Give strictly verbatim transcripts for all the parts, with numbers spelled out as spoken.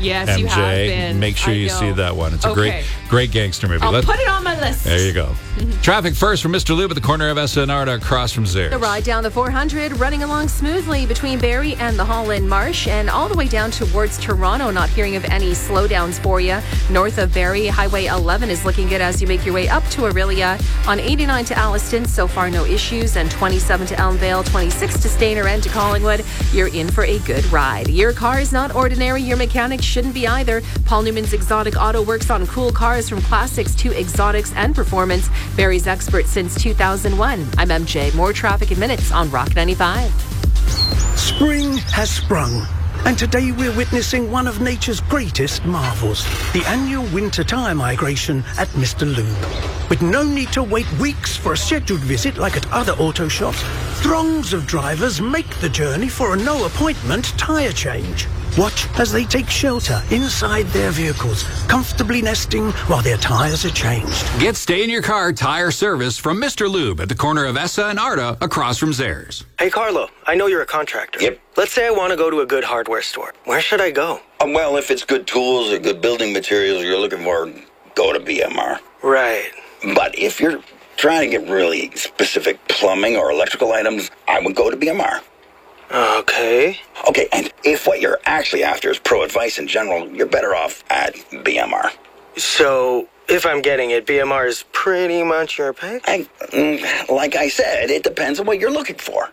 Yes, M J. you have been. Make sure I you know. see that one. It's a Okay. great, great gangster movie. I'll Let- put it on my list. There you go. Traffic first from Mister Lube at the corner of Essa and Arda across from Zares. The ride down the four hundred running along smoothly between Barrie and the Holland Marsh and all the way down towards Toronto. Not hearing of any slowdowns for you. North of Barrie, Highway eleven is looking good as you make your way up to Aurelia. On eighty-nine to Alliston, so far no issues. And twenty-seven to Elmvale, twenty-six to Stayner and to Collingwood. You're in for a good ride. Your car is not ordinary. Your mechanic shouldn't be either. Paul Newman's Exotic Auto works on cool cars from classics to exotics and performance. Barrie's expert since two thousand one. I'm M J. More traffic in minutes on Rock ninety-five. Spring has sprung, and today we're witnessing one of nature's greatest marvels, the annual winter tire migration at Mister Lube. With no need to wait weeks for a scheduled visit like at other auto shops, throngs of drivers make the journey for a no-appointment tire change. Watch as they take shelter inside their vehicles, comfortably nesting while their tires are changed. Get stay-in-your-car tire service from Mister Lube at the corner of Essa and Arda across from Zares. Hey, Carlo, I know you're a contractor. Yep. Let's say I want to go to a good hardware store. Where should I go? Um, well, if it's good tools or good building materials you're looking for, go to B M R. Right. But if you're trying to get really specific plumbing or electrical items, I would go to B M R. Okay. Okay, and if what you're actually after is pro advice in general, you're better off at B M R. So, if I'm getting it, B M R is pretty much your pick? I, mm, like I said, it depends on what you're looking for.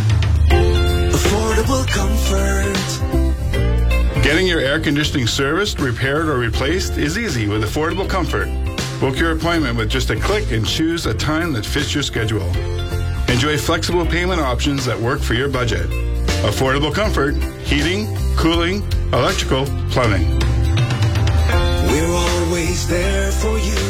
Affordable comfort. Getting your air conditioning serviced, repaired, or replaced is easy with Affordable Comfort. Book your appointment with just a click and choose a time that fits your schedule. Enjoy flexible payment options that work for your budget. Affordable Comfort, heating, cooling, electrical, plumbing. We're always there for you.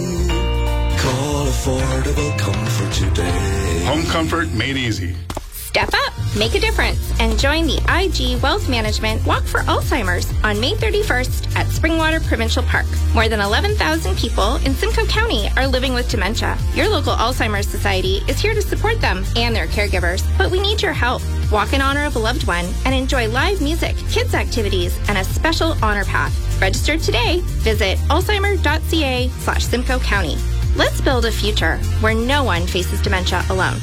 Call Affordable Comfort today. Home comfort made easy. Step up, make a difference, and join the I G Wealth Management Walk for Alzheimer's on May thirty-first at Springwater Provincial Park. More than eleven thousand people in Simcoe County are living with dementia. Your local Alzheimer's Society is here to support them and their caregivers, but we need your help. Walk in honor of a loved one and enjoy live music, kids activities, and a special honor path. Register today. Visit alzheimer.ca slash Simcoe County. Let's build a future where no one faces dementia alone.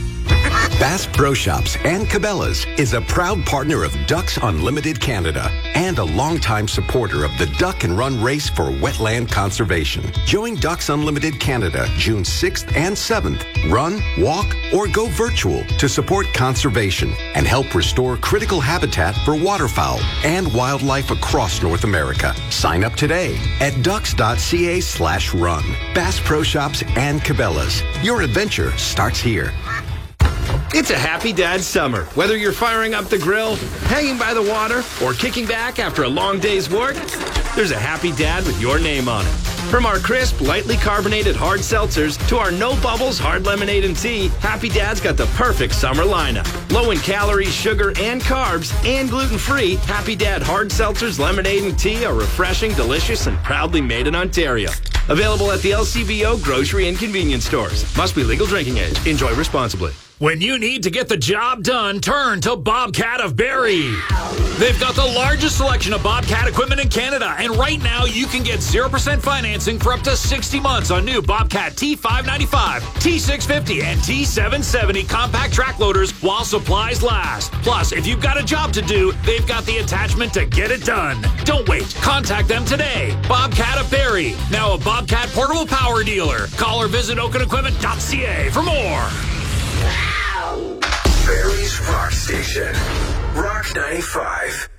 Bass Pro Shops and Cabela's is a proud partner of Ducks Unlimited Canada and a longtime supporter of the Duck and Run Race for Wetland Conservation. Join Ducks Unlimited Canada June sixth and seventh. Run, walk, or go virtual to support conservation and help restore critical habitat for waterfowl and wildlife across North America. Sign up today at ducks.ca slash run. Bass Pro Shops and Cabela's. Your adventure starts here. It's a happy dad summer. Whether you're firing up the grill, hanging by the water, or kicking back after a long day's work, there's a happy dad with your name on it. From our crisp, lightly carbonated hard seltzers to our no bubbles hard lemonade and tea, Happy Dad's got the perfect summer lineup. Low in calories, sugar, and carbs, and gluten-free, Happy Dad hard seltzers, lemonade, and tea are refreshing, delicious, and proudly made in Ontario. Available at the L C B O grocery and convenience stores. Must be legal drinking age. Enjoy responsibly. When you need to get the job done, turn to Bobcat of Barrie. They've got the largest selection of Bobcat equipment in Canada, and right now you can get zero percent financing for up to sixty months on new Bobcat T five ninety-five, T six fifty, and T seven seventy compact track loaders while supplies last. Plus, if you've got a job to do, they've got the attachment to get it done. Don't wait. Contact them today. Bobcat of Barrie, now a Bobcat portable power dealer. Call or visit oaken equipment dot c a for more. Barrie's Rock Station. Rock ninety-five.